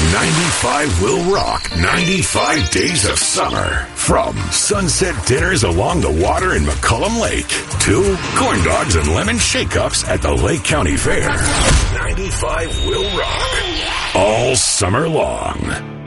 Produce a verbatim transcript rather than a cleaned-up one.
ninety-five will rock ninety-five days of summer. From sunset dinners along the water in McCullum Lake to corn dogs and lemon shake-ups at the Lake County Fair. ninety-five will rock all summer long.